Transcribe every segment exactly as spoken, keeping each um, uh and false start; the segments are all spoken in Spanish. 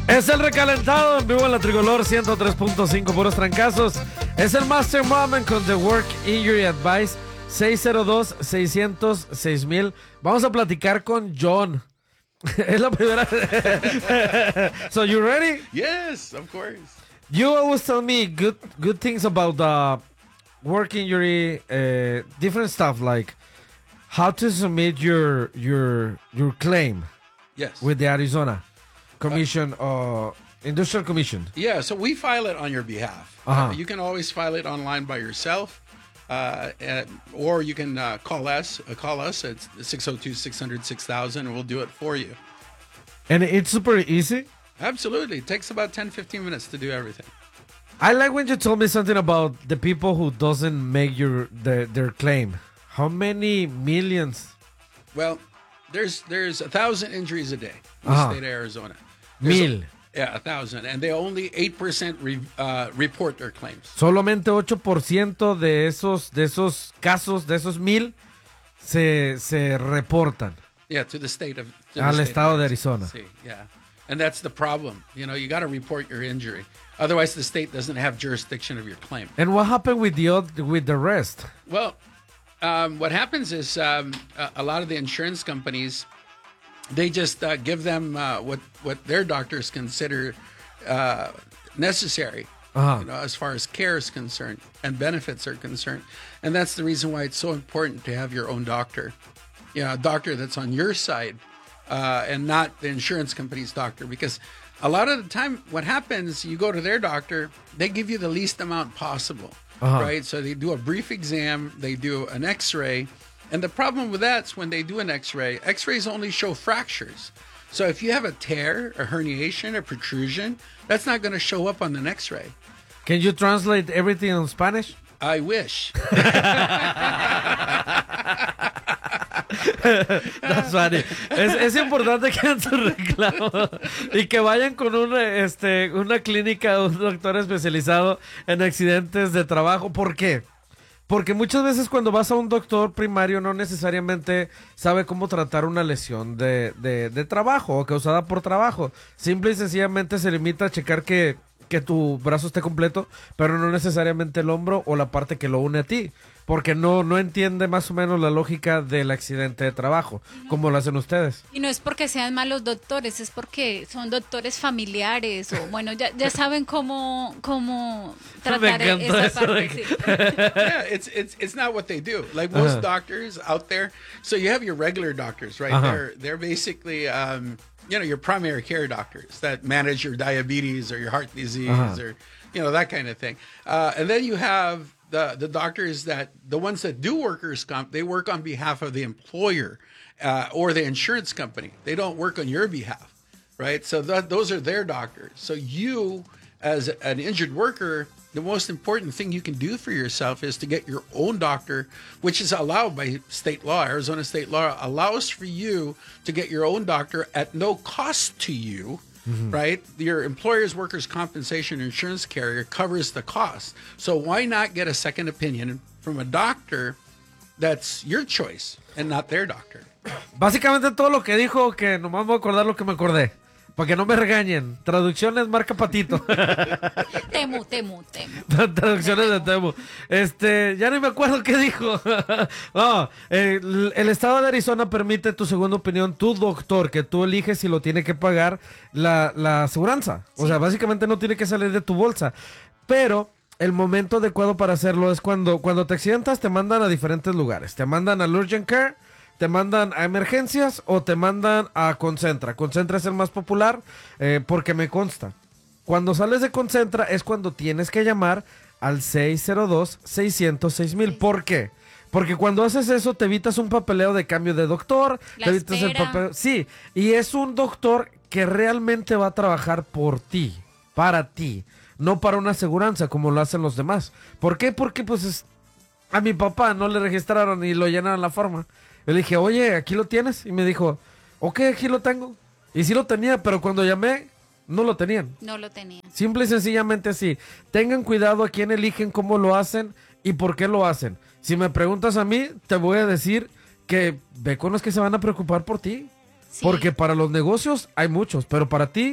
Es el recalentado en vivo en la Tricolor ciento tres punto cinco, puros trancazos. Es el Master Moment con The Work Injury Advice seis cero dos, seis cero cero, seis mil. Vamos a platicar con John. Es la primera. So you ready? Yes, of course. You always tell me good good things about the work injury, uh, different stuff like how to submit your your your claim. Yes. With the Arizona Commission, uh, Industrial Commission. Yeah, so we file it on your behalf. Uh-huh. Uh, you can always file it online by yourself, uh, and, or you can uh, call us. Uh, call us at six oh two, six hundred, six thousand, and we'll do it for you. And it's super easy. Absolutely. It takes about ten, fifteen minutes to do everything. I like when you told me something about the people who doesn't make your their, their claim. How many millions? Well, there's there's a thousand injuries a day in the Uh-huh. state of Arizona. There's Mil. A, yeah, a thousand, and they only eight percent re, uh, report their claims. Solamente ocho por ciento de esos de esos casos, de esos mil, se, se reportan Yeah, to the state of to the al state estado of de Arizona. See, yeah, and that's the problem. You know, you got to report your injury, otherwise the state doesn't have jurisdiction of your claim. And what happened with the oth- with the rest? Well, um, what happens is um, a, a lot of the insurance companies, they just uh, give them uh, what what their doctors consider uh, necessary, Uh-huh. you know, as far as care is concerned and benefits are concerned, and that's the reason why it's so important to have your own doctor, you know, a doctor that's on your side, uh, and not the insurance company's doctor, because a lot of the time what happens, you go to their doctor, they give you the least amount possible. Uh-huh. Right? So they do a brief exam, they do an x-ray, and the problem with that's when they do an x-ray, x-rays only show fractures. So if you have a tear, a herniation, a protrusion, that's not going to show up on an x-ray. Can you translate everything in Spanish? I wish. That's funny. Es, es importante que hagan su reclamo y que vayan con un, este, una clínica, un doctor especializado en accidentes de trabajo. ¿Por qué? Porque muchas veces cuando vas a un doctor primario no necesariamente sabe cómo tratar una lesión de, de, de trabajo o causada por trabajo. Simple y sencillamente se limita a checar que, que tu brazo esté completo, pero no necesariamente el hombro o la parte que lo une a ti. Porque no, no entiende más o menos la lógica del accidente de trabajo, como lo hacen ustedes. Y no es porque sean malos doctores, es porque son doctores familiares o bueno, ya, ya saben cómo, cómo tratar encantó esa eso parte. de Sí. Yeah, it's it's it's not what they do. Like most Uh-huh. doctors out there, so you have your regular doctors, right? Uh-huh. They're they're basically um, you know, your primary care doctors that manage your diabetes or your heart disease Uh-huh. or you know, that kind of thing. Uh, and then you have the the doctors that the ones that do workers comp, they work on behalf of the employer uh, or the insurance company. They don't work on your behalf, right? So that, those are their doctors. So you, as an injured worker, the most important thing you can do for yourself is to get your own doctor, which is allowed by state law. Arizona state law allows for you to get your own doctor at no cost to you. Mm-hmm. Right? Your employer's workers' compensation insurance carrier covers the cost. So why not get a second opinion from a doctor that's your choice and not their doctor? Básicamente todo lo que dijo, que nomás voy a acordar lo que me acordé. Para que no me regañen. Traducciones marca Patito. Temu, temu, temu. Traducciones de Temu. Este, ya no me acuerdo qué dijo. No, el, el estado de Arizona permite tu segunda opinión, tu doctor, que tú eliges si lo tiene que pagar la, la aseguranza. O Sí. sea, básicamente no tiene que salir de tu bolsa. Pero el momento adecuado para hacerlo es cuando, cuando te accidentas, te mandan a diferentes lugares. Te mandan al Urgent Care, te mandan a emergencias o te mandan a Concentra. Concentra es el más popular eh, porque me consta. Cuando sales de Concentra es cuando tienes que llamar al seis cero dos, seis cero cero, seis mil. ¿Por qué? Porque cuando haces eso te evitas un papeleo de cambio de doctor. La te evitas el espera. papel- Sí, y es un doctor que realmente va a trabajar por ti, para ti, no para una aseguranza como lo hacen los demás. ¿Por qué? Porque pues es- a mi papá no le registraron y lo llenaron la forma. Yo le dije, oye, ¿aquí lo tienes? Y me dijo, ok, aquí lo tengo. Y sí lo tenía, pero cuando llamé, no lo tenían. No lo tenía. Simple y sencillamente así. Tengan cuidado a quién eligen, cómo lo hacen y por qué lo hacen. Si me preguntas a mí, te voy a decir que ve con los que se van a preocupar por ti. Sí. Porque para los negocios hay muchos, pero para ti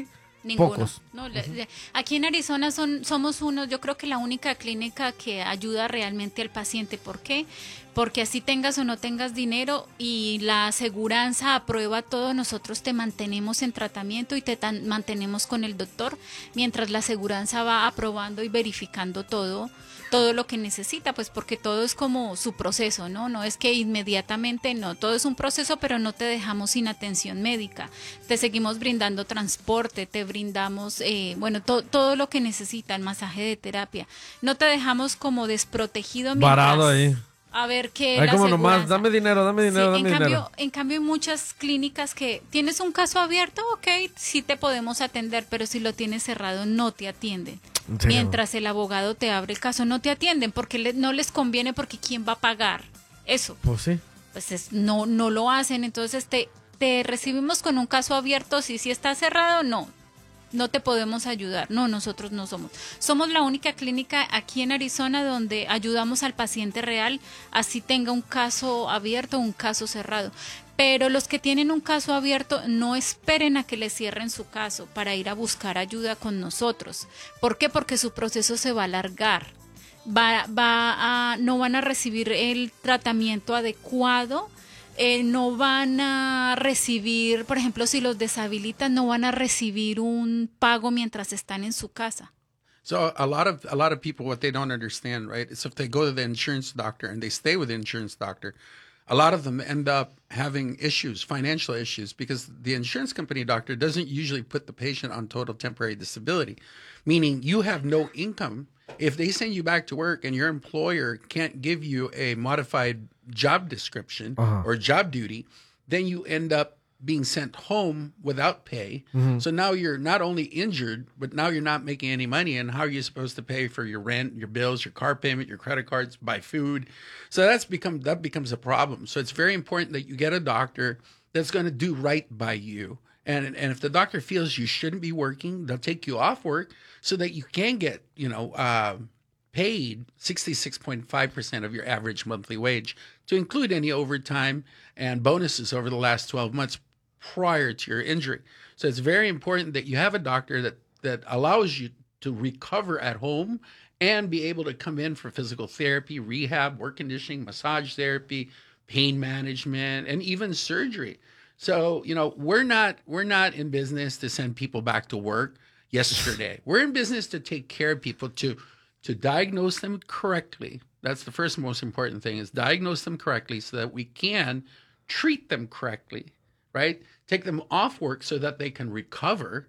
Ninguno. Pocos. No, le- le- aquí en Arizona son, somos unos, yo creo que la única clínica que ayuda realmente al paciente. ¿Por qué? Porque así tengas o no tengas dinero y la aseguranza aprueba todo, nosotros te mantenemos en tratamiento y te tan- mantenemos con el doctor mientras la aseguranza va aprobando y verificando todo todo lo que necesita, pues porque todo es como su proceso, ¿no? No es que inmediatamente, no, todo es un proceso, pero no te dejamos sin atención médica. Te seguimos brindando transporte, te brindamos, eh, bueno, to- todo lo que necesita, el masaje de terapia. No te dejamos como desprotegido mientras... Varado ahí. A ver qué Ahí la como nomás, aseguranza. dame dinero, dame dinero, Sí, dame en dinero. cambio, en cambio hay muchas clínicas que tienes un caso abierto, ok, sí te podemos atender, pero si lo tienes cerrado no te atienden. ¿En serio? Mientras el abogado te abre el caso no te atienden porque le- no les conviene, porque ¿quién va a pagar eso? Pues sí. Pues es- no no lo hacen, entonces te te recibimos con un caso abierto, si si está cerrado, no. No te podemos ayudar. No, nosotros no somos. Somos la única clínica aquí en Arizona donde ayudamos al paciente real, así tenga un caso abierto o un caso cerrado. Pero los que tienen un caso abierto, no esperen a que les cierren su caso para ir a buscar ayuda con nosotros. ¿Por qué? Porque su proceso se va a alargar. Va, va a, no van a recibir el tratamiento adecuado. Eh, no van a recibir, por ejemplo, si los deshabilitan, no van a recibir un pago mientras están en su casa. So a lot of a lot of people, what they don't understand, right, is if they go to the insurance doctor and they stay with the insurance doctor, a lot of them end up having issues, financial issues, because the insurance company doctor doesn't usually put the patient on total temporary disability, meaning you have no income. If they send you back to work and your employer can't give you a modified job description Uh-huh. or job duty, then you end up being sent home without pay. So now you're not only injured, but now you're not making any money. And how are you supposed to pay for your rent, your bills, your car payment, your credit cards, buy food? So that's become that becomes a problem. So it's very important that you get a doctor that's going to do right by you. And and if the doctor feels you shouldn't be working, they'll take you off work so that you can get, you know, uh, paid sixty-six point five percent of your average monthly wage, to include any overtime and bonuses over the last twelve months prior to your injury. So it's very important that you have a doctor that, that allows you to recover at home and be able to come in for physical therapy, rehab, work conditioning, massage therapy, pain management, and even surgery. So, you know, we're not we're not in business to send people back to work yesterday. We're in business to take care of people, to to diagnose them correctly. That's the first most important thing, is diagnose them correctly so that we can treat them correctly, right? Take them off work so that they can recover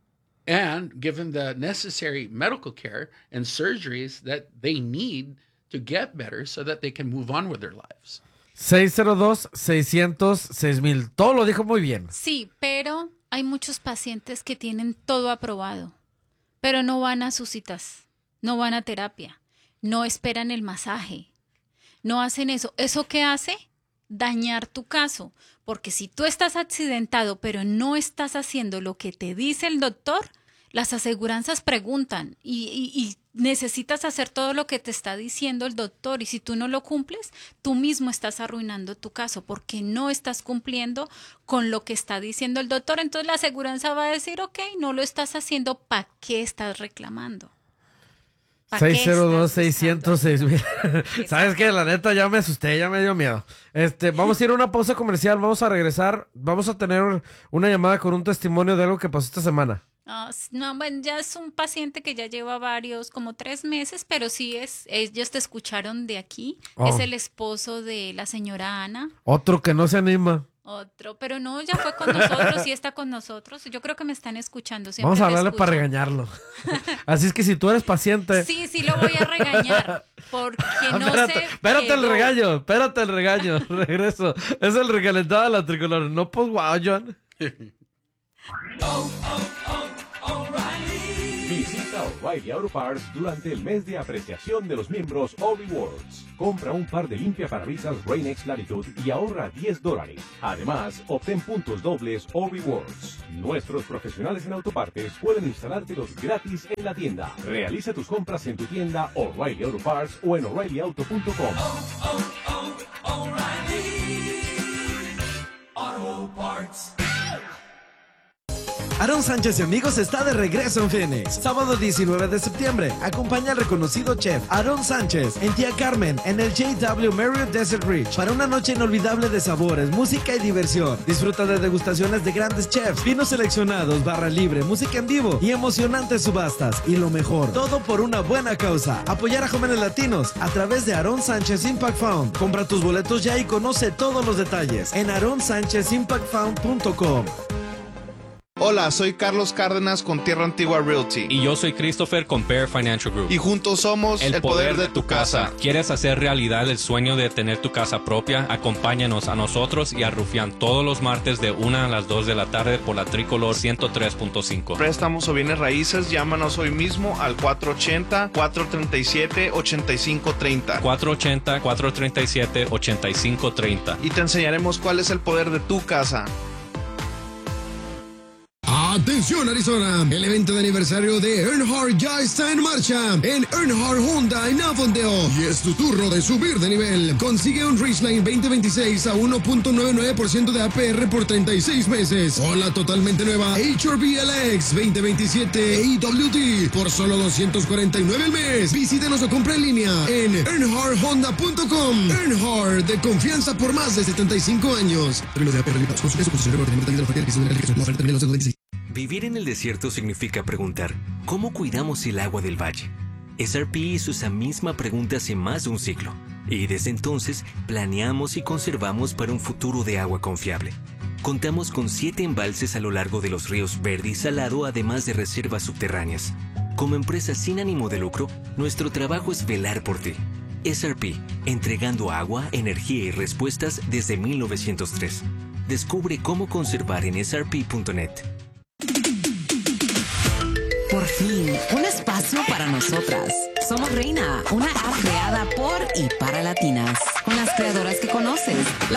and give them the necessary medical care and surgeries that they need to get better so that they can move on with their lives. seis cero dos, seiscientos, seis mil. Todo lo dijo muy bien. Sí, pero hay muchos pacientes que tienen todo aprobado, pero no van a sus citas, no van a terapia, no esperan el masaje, no hacen eso. ¿Eso qué hace? Dañar tu caso, porque si tú estás accidentado pero no estás haciendo lo que te dice el doctor, las aseguranzas preguntan y, y, y necesitas hacer todo lo que te está diciendo el doctor, y si tú no lo cumples, tú mismo estás arruinando tu caso porque no estás cumpliendo con lo que está diciendo el doctor. Entonces la aseguranza va a decir, ok, no lo estás haciendo, ¿para qué estás reclamando? ¿Pa' qué seis cero dos, estás seiscientos, buscando? seis mil. ¿Sabes qué? La neta ya me asusté, ya me dio miedo. Este, vamos a ir a una pausa comercial, vamos a regresar, vamos a tener una llamada con un testimonio de algo que pasó esta semana. Ah, s- no, bueno, ya es un paciente que ya lleva varios, como tres meses, pero sí es, ellos te escucharon de aquí. Oh. Es el esposo de la señora Ana. Otro que no se anima. Otro, pero no, ya fue con nosotros, sí está con nosotros. Yo creo que me están escuchando. Siempre Vamos a te hablarle para escuchan. regañarlo. Así es que si tú eres paciente... Sí, sí lo voy a regañar, porque no espérate, sé. espérate el regaño, espérate el regaño. Regreso. Es el recalentado de la tricolor. No, pues wow, John. Visita O'Reilly Auto Parts durante el mes de apreciación de los miembros O-Rewards. Compra un par de limpiaparabrisas Rain-X Latitude y ahorra diez dólares. Además, obtén puntos dobles O-Rewards. Nuestros profesionales en autopartes pueden instalártelos gratis en la tienda. Realiza tus compras en tu tienda O'Reilly Auto Parts o en O'Reilly Auto punto com. Aarón Sánchez y Amigos está de regreso en Phoenix. Sábado diecinueve de septiembre. Acompaña al reconocido chef Aarón Sánchez en Tía Carmen en el J W Marriott Desert Ridge para una noche inolvidable de sabores, música y diversión. Disfruta de degustaciones de grandes chefs, vinos seleccionados, barra libre, música en vivo y emocionantes subastas. Y lo mejor, todo por una buena causa. Apoyar a jóvenes latinos a través de Aarón Sánchez Impact Fund. Compra tus boletos ya y conoce todos los detalles en aarón sánchez impact fund punto com. Hola, soy Carlos Cárdenas con Tierra Antigua Realty. Y yo soy Christopher con Bear Financial Group. Y juntos somos el, el poder, poder de tu casa. casa. ¿Quieres hacer realidad el sueño de tener tu casa propia? Acompáñanos a nosotros y a Rufián todos los martes de una a las dos de la tarde por la Tricolor ciento tres punto cinco. Préstamos o bienes raíces, llámanos hoy mismo al cuatro ochenta, cuatro treinta y siete, ochenta y cinco treinta. cuatro ochenta, cuatro treinta y siete, ochenta y cinco treinta. Y te enseñaremos cuál es el poder de tu casa. Atención Arizona, el evento de aniversario de Earnhardt ya está en marcha en Earnhardt Honda en Avondale y es tu turno de subir de nivel. Consigue un Ridgeline veinte veintiséis a uno punto noventa y nueve por ciento de A P R por treinta y seis meses o la totalmente nueva H R V L X veinte veintisiete A W D por solo doscientos cuarenta y nueve al mes. Visítenos o compra en línea en earnhardt honda punto com. Earnhardt, de confianza por más de setenta y cinco años. Vivir en el desierto significa preguntar, ¿cómo cuidamos el agua del valle? S R P hizo esa misma pregunta hace más de un siglo, y desde entonces planeamos y conservamos para un futuro de agua confiable. Contamos con siete embalses a lo largo de los ríos Verde y Salado, además de reservas subterráneas. Como empresa sin ánimo de lucro, nuestro trabajo es velar por ti. S R P, entregando agua, energía y respuestas desde mil novecientos tres. Descubre cómo conservar en S R P punto net. Por fin, un espacio para nosotras. Somos Reina, una app creada por y para latinas, con las creadoras que conoces, las